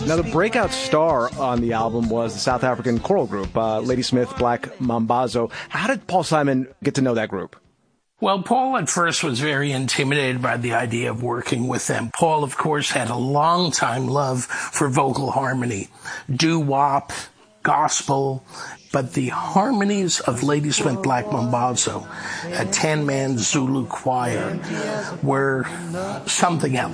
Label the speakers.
Speaker 1: Now, the breakout star on the album was the South African choral group, Ladysmith Black Mambazo. How did Paul Simon get to know that group?
Speaker 2: Well, Paul at first was very intimidated by the idea of working with them. Paul, of course, had a long-time love for vocal harmony, doo-wop, gospel, but the harmonies of Ladysmith Black Mambazo, a 10-man Zulu choir, were something else.